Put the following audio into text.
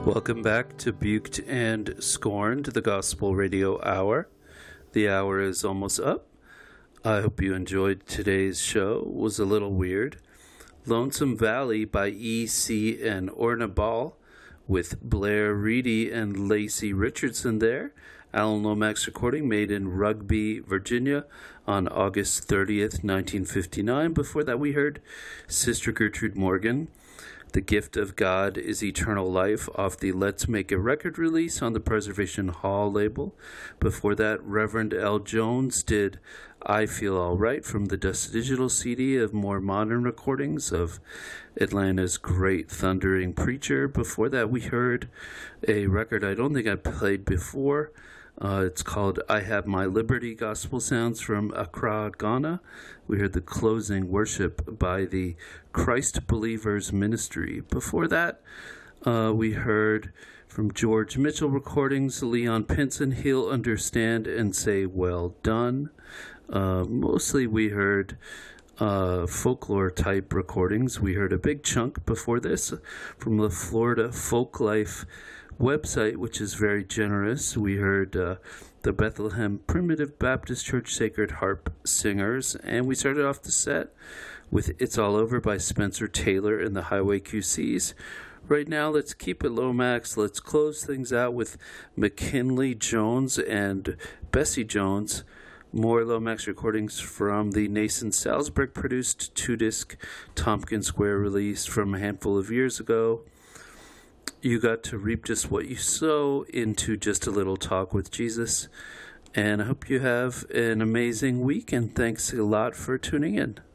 Welcome back to Buked and Scorned, the Gospel Radio Hour. The hour is almost up. I hope you enjoyed today's show. It was a little weird. Lonesome Valley by E.C. and Orna Ball with Blair Reedy and Lacey Richardson there. Alan Lomax recording made in Rugby, Virginia on August 30th, 1959. Before that we heard Sister Gertrude Morgan. The Gift of God is Eternal Life off the Let's Make a Record release on the Preservation Hall label. Before that, Reverend L. Jones did I Feel All Right from the Dust Digital CD of more modern recordings of Atlanta's great thundering preacher. Before that, we heard a record I don't think I played before. It's called I Have My Liberty, Gospel Sounds from Accra, Ghana. We heard the closing worship by the Christ Believers Ministry. Before that, we heard from George Mitchell recordings, Leon Pinson, He'll Understand and Say Well Done. Mostly we heard folklore type recordings. We heard a big chunk before this from the Florida Folklife website, which is very generous. We heard the Bethlehem Primitive Baptist Church Sacred Harp Singers, and we started off the set with It's All Over by Spencer Taylor and the Highway QCs. Right now, let's keep it Lomax. Let's close things out with McKinley Jones and Bessie Jones. More Lomax recordings from the Nason Salzberg produced 2-disc Tompkins Square release from a handful of years ago. You got to reap just what you sow into Just a Little Talk with Jesus. And I hope you have an amazing week, and thanks a lot for tuning in.